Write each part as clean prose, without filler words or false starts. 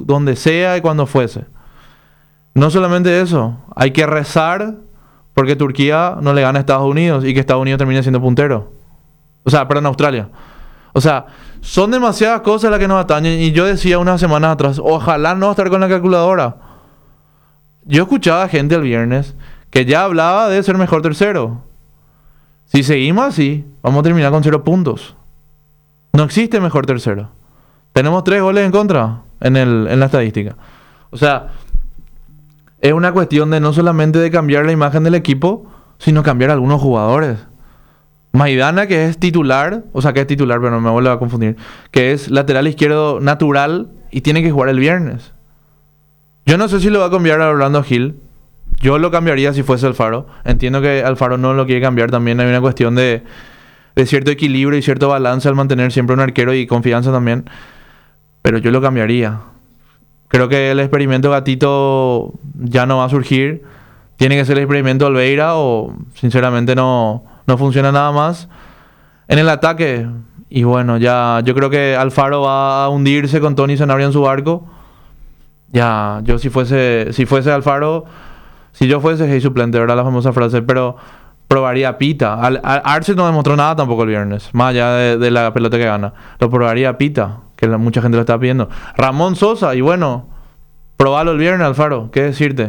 donde sea y cuando fuese. No solamente eso, hay que rezar porque Turquía no le gane a Estados Unidos y que Estados Unidos termine siendo puntero. O sea, perdón, Australia. O sea, son demasiadas cosas las que nos atañen. Y yo decía unas semanas atrás, ojalá no estar con la calculadora. Yo escuchaba gente el viernes que ya hablaba de ser mejor tercero. Si seguimos así, vamos a terminar con 0 puntos. No existe mejor tercero. Tenemos 3 goles en contra en la estadística. O sea, es una cuestión de no solamente de cambiar la imagen del equipo, sino cambiar algunos jugadores. Maidana, que es titular, pero no me vuelvo a confundir, que es lateral izquierdo natural y tiene que jugar el viernes. Yo no sé si lo va a cambiar a Orlando Gil. Yo lo cambiaría si fuese Alfaro. Entiendo que Alfaro no lo quiere cambiar también. Hay una cuestión de cierto equilibrio y cierto balance al mantener siempre un arquero y confianza también. Pero yo lo cambiaría. Creo que el experimento Gatito ya no va a surgir. Tiene que ser el experimento Alveira o sinceramente no funciona nada más. En el ataque, y bueno, ya yo creo que Alfaro va a hundirse con Tony Sanabria en su barco. Ya, yo si fuese Alfaro, si yo fuese hey suplente, ¿verdad? La famosa frase, pero probaría a Pita. Arce no demostró nada tampoco el viernes, más allá de la pelota que gana. Lo probaría a Pita, que mucha gente lo está pidiendo. Ramón Sosa, y bueno, probalo el viernes, Alfaro, ¿qué decirte?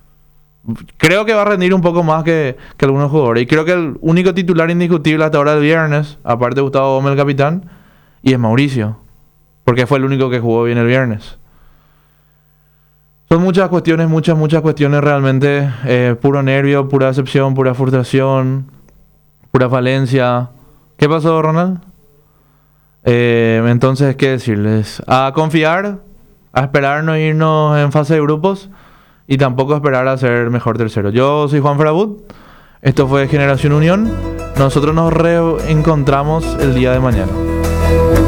Creo que va a rendir un poco más que algunos jugadores. Y creo que el único titular indiscutible hasta ahora del viernes, aparte de Gustavo Gómez, el capitán, y es Mauricio. Porque fue el único que jugó bien el viernes. Son muchas cuestiones realmente. Puro nervio, pura decepción, pura frustración, pura falencia. ¿Qué pasó, Ronald? Entonces, ¿qué decirles? A confiar, a esperar no irnos en fase de grupos. Y tampoco esperar a ser mejor tercero. Yo soy Juan Farabut. Esto fue Generación Unión. Nosotros nos reencontramos el día de mañana.